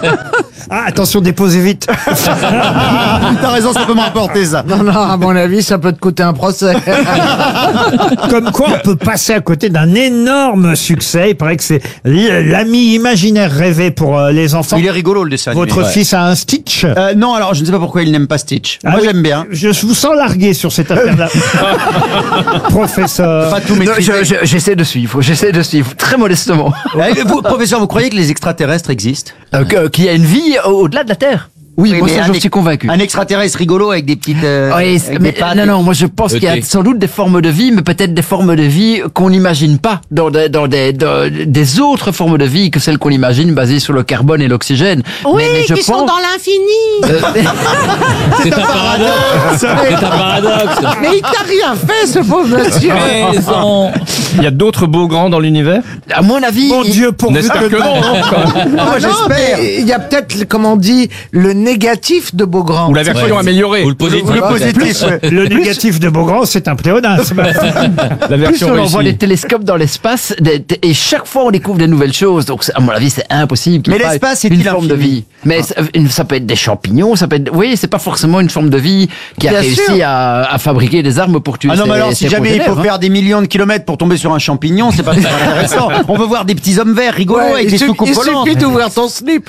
Ah, attention, déposez vite. T'as raison, ça peut m'emporter, ça. Non, à mon avis, ça peut te coûter un procès. Comme quoi, on peut passer à côté d'un énorme succès. Il paraît que c'est l'ami imaginaire rêvé pour les enfants. Il est rigolo, le dessin animé. Votre fils a un Stitch. Non, alors je ne sais pas pourquoi il n'aime pas Stitch. Moi, oui, j'aime bien. Je vous sens largué sur cette affaire-là. Professeur. Pas tout Non, maîtriser. j'essaie de suivre, très modestement. Professeur, vous croyez que les extraterrestres existent? Qu'il y a une vie au-delà de la Terre. Oui, moi mais ça, j'en suis convaincu. Un extraterrestre rigolo avec des petites. Oui, avec mais des pattes. non, moi je pense qu'il y a sans doute des formes de vie, mais peut-être des formes de vie qu'on n'imagine pas dans des autres formes de vie que celles qu'on imagine basées sur le carbone et l'oxygène. Oui, mais je qui sont pense... dans l'infini. C'est un paradoxe. C'est un paradoxe. Mais il t'a rien fait, ce pauvre monsieur. Il y a d'autres beaux grands dans l'univers? À mon avis, Mon Dieu, pourvu N'espère que non. Moi, j'espère. il y a peut-être, comme on dit, le négatif de Beaugrand. Ou la version améliorée. Ou le positif. Le positif. le négatif de Beaugrand, c'est un pléonasme. La Plus version on envoie des réussie. télescopes dans l'espace et chaque fois on découvre des nouvelles choses. Donc à mon avis c'est impossible. qu'il Mais y ait pas l'espace une est-il forme de infini? vie. Mais ça peut être des champignons, ça peut être. Oui, c'est pas forcément une forme de vie qui a Bien réussi sûr. à fabriquer des armes pour tuer. Ah non, mais ses- alors, si ses jamais il faut congénères, faire des millions de kilomètres pour tomber sur un champignon, c'est pas très intéressant. On veut voir des petits hommes verts rigolos Ouais, avec des soucoupes il volantes. suffit d'ouvrir ton slip.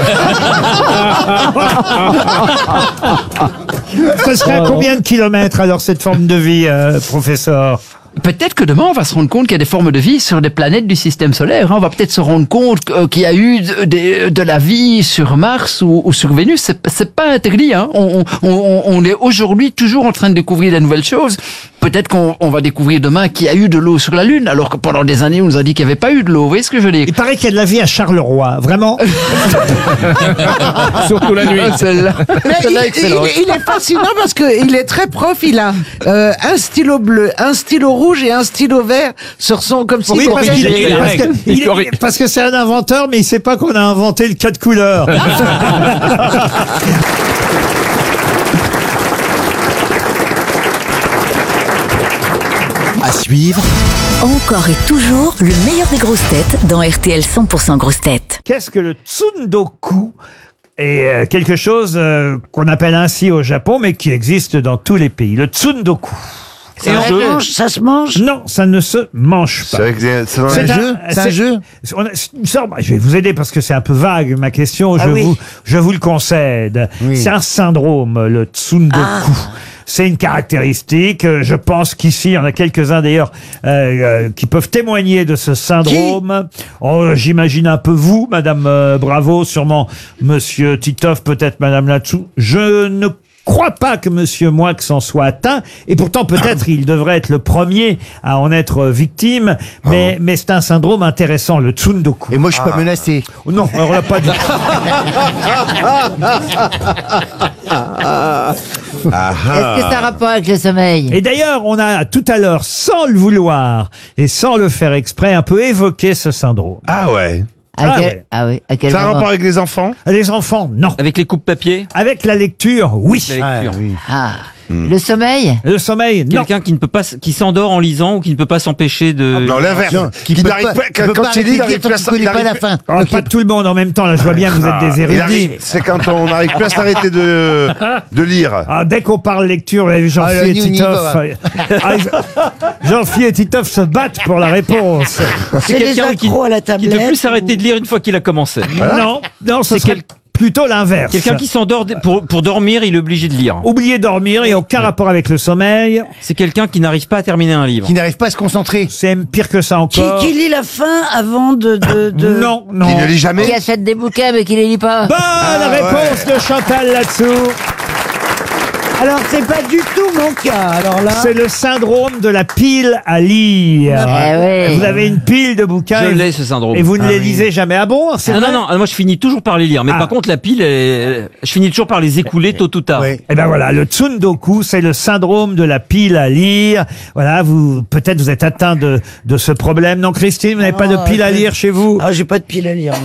Ce serait à combien de kilomètres alors cette forme de vie, professeur? Peut-être que demain on va se rendre compte qu'il y a des formes de vie sur des planètes du système solaire. On va peut-être se rendre compte qu'il y a eu de la vie sur Mars ou sur Vénus. C'est pas interdit. Hein. On est aujourd'hui toujours en train de découvrir des nouvelles choses. Peut-être qu'on va découvrir demain qu'il y a eu de l'eau sur la Lune, alors que pendant des années on nous a dit qu'il n'y avait pas eu de l'eau. Vous voyez ce que je veux dire? Il paraît qu'il y a de la vie à Charleroi, vraiment. Surtout la nuit. Celle-là. Mais Celle-là, excellente. il est fascinant parce qu'il est très prof. Il a un stylo bleu, un stylo rouge et un stylo vert sur son comme si Oui, parce, corrige les règles. Il corrige. parce que c'est un inventeur, mais il sait pas qu'on a inventé le 4 couleurs. À suivre, Encore et toujours le meilleur des grosses têtes dans RTL 100% grosses têtes. Qu'est-ce que le tsundoku? Et quelque chose qu'on appelle ainsi au Japon, mais qui existe dans tous les pays. Le tsundoku. ça se mange. Non, ça ne se mange pas. C'est un jeu. C'est un jeu. Je vais vous aider parce que c'est un peu vague ma question. Je vous le concède. C'est un syndrome, le tsundoku. C'est une caractéristique. Je pense qu'ici, il y en a quelques-uns d'ailleurs qui peuvent témoigner de ce syndrome. J'imagine un peu vous, Madame Bravo, sûrement Monsieur Titoff, peut-être Madame Latsou. Je ne crois pas que Monsieur Moix en soit atteint, et pourtant peut-être il devrait être le premier à en être victime, mais c'est un syndrome intéressant, le tsundoku. Et moi, je suis pas menacé. Non, alors là, pas du tout. Est-ce que ça a rapport avec le sommeil? Et d'ailleurs, on a tout à l'heure, sans le vouloir et sans le faire exprès, un peu évoqué ce syndrome. Ah ouais. Ah oui, à quel Ça a un moment? rapport avec les enfants? Les enfants, non. Avec les coupes papier? Avec la lecture, oui. La lecture. Ah, le sommeil? Le sommeil, non. Quelqu'un qui ne peut pas, qui s'endort en lisant ou qui ne peut pas s'empêcher de. Non, l'inverse. Qui n'arrive pas, quand il lit, il arrive plus à s'arrêter. Oh, pas tout le monde en même temps, là, je vois bien que vous êtes des érudits. C'est quand on n'arrive plus à s'arrêter de lire. Ah, dès qu'on parle lecture, vous avez vu Jean-Philippe et Titoff. Jean-Philippe et Titoff se battent pour la réponse. C'est quelqu'un qui accros à la ne peut tablette. plus s'arrêter de lire une fois qu'il a commencé. Non, ce serait plutôt l'inverse. Quelqu'un qui s'endort pour dormir, il est obligé de lire. Oubliez dormir, il n'y a aucun rapport avec le sommeil. C'est quelqu'un qui n'arrive pas à terminer un livre. Qui n'arrive pas à se concentrer. C'est même pire que ça encore. Qui lit la fin avant de... Non. Qui ne lit Qui jamais. achète des bouquins mais qui les lit pas? Bonne réponse de Chantal là-dessous. Alors c'est pas du tout mon cas. Alors là. C'est le syndrome de la pile à lire. Eh oui. Vous avez une pile de bouquins Je et, l'ai, ce syndrome. et vous ne les lisez jamais. Ah bon? C'est vrai? Non, moi je finis toujours par les lire. Mais Ah. par contre, la pile, je finis toujours par les écouler tôt ou tard. Eh ben voilà, le tsundoku, c'est le syndrome de la pile à lire. Voilà, peut-être vous êtes atteint de ce problème. Non, Christine, vous n'avez pas de pile à lire chez vous? Ah, j'ai pas de pile à lire,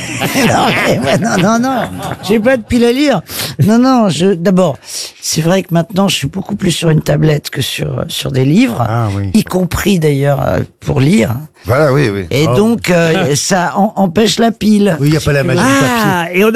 non. J'ai pas de pile à lire. Non, d'abord, c'est vrai que maintenant, je suis beaucoup plus sur une tablette que sur des livres. Ah oui. Y compris d'ailleurs pour lire. Voilà, oui. Et donc, ça empêche la pile. Oui, il n'y a pas la magie du papier. Ah, et on